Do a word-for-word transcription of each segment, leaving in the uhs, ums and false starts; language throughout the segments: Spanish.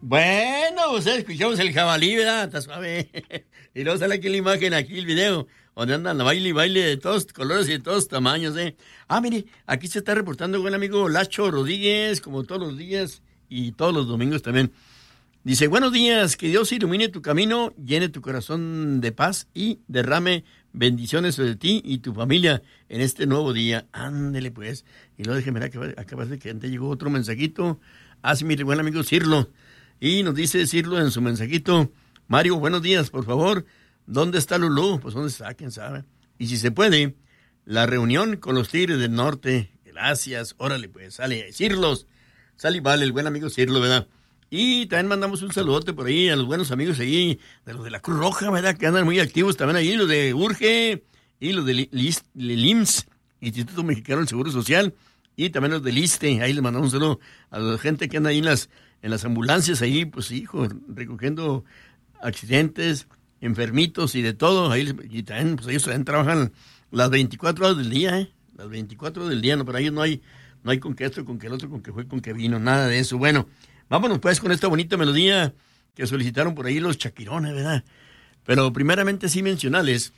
Bueno, pues escuchamos el jabalí, ¿verdad? Está suave. Y luego sale aquí la imagen, aquí el video, donde andan baile y baile de todos colores y de todos tamaños, ¿eh? Ah, mire, aquí se está reportando el buen amigo Lacho Rodríguez, como todos los días y todos los domingos también. Dice, buenos días, que Dios ilumine tu camino, llene tu corazón de paz y derrame bendiciones sobre ti y tu familia en este nuevo día. Ándele, pues. Y luego déjeme ver, acá, acá parece que antes llegó otro mensajito. Ah, sí, mire, buen amigo Cirlo. Y nos dice Cirlo en su mensajito, Mario, buenos días, por favor, ¿dónde está Lulú? Pues ¿dónde está? ¿Quién sabe? Y si se puede, la reunión con los Tigres del Norte. Gracias, órale, pues, sale, Cirlos, sale y vale, el buen amigo Cirlo, ¿verdad? Y también mandamos un saludote por ahí a los buenos amigos ahí, de los de la Cruz Roja, ¿verdad? Que andan muy activos también ahí, los de Urge y los de L I M S S, Instituto Mexicano del Seguro Social, y también los del ISSSTE. Ahí les mandamos un saludo a la gente que anda ahí en las, en las ambulancias, ahí, pues, hijo, recogiendo accidentes, enfermitos y de todo. Ahí, y también, pues ellos también trabajan las veinticuatro horas del día, ¿eh? Las veinticuatro horas del día, no, para ellos no hay, no hay con que esto, con que el otro, con que fue, con que vino, nada de eso. Bueno, vámonos pues con esta bonita melodía que solicitaron por ahí los chaquirones, ¿verdad? Pero primeramente sí mencionarles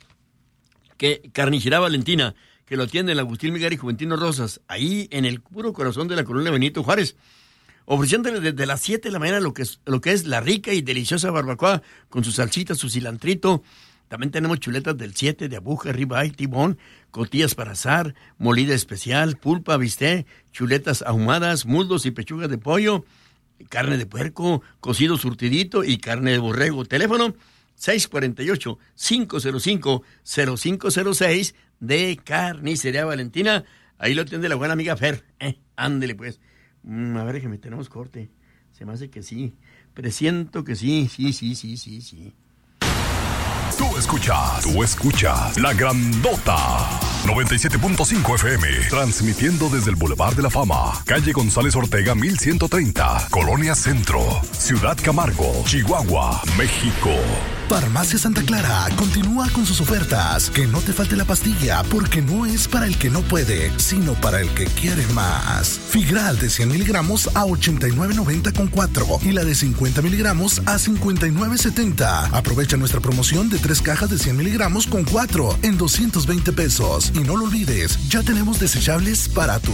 que Carnicería Valentina, que lo atiende el Agustín Miguel y Juventino Rosas, ahí en el puro corazón de la colonia Benito Juárez, ofreciéndole desde las siete de la mañana lo que es, lo que es la rica y deliciosa barbacoa con su salsita, su cilantrito. También tenemos chuletas del siete, de aguja, ribeye, tibón, costillas para asar, molida especial, pulpa, bistec, chuletas ahumadas, muslos y pechugas de pollo, carne de puerco, cocido surtidito y carne de borrego. Teléfono seis cuatro ocho, cinco cero cinco, cero cinco cero seis de Carnicería Valentina. Ahí lo atiende la buena amiga Fer. Eh, ándele pues. Mm, a ver, que me tenemos corte. Se me hace que sí. Presiento que sí, sí, sí, sí, sí, sí. Tú escuchas, tú escuchas La Grandota noventa y siete punto cinco F M, transmitiendo desde el Boulevard de la Fama, calle González Ortega mil ciento treinta, Colonia Centro, Ciudad Camargo, Chihuahua, México. Farmacia Santa Clara continúa con sus ofertas. Que no te falte la pastilla, porque no es para el que no puede, sino para el que quiere más. Figral de cien miligramos a ochenta y nueve noventa con cuatro y la de cincuenta miligramos a cincuenta y nueve setenta. Aprovecha nuestra promoción de tres cajas de cien miligramos con cuatro en doscientos veinte pesos. Y no lo olvides, ya tenemos desechables para tu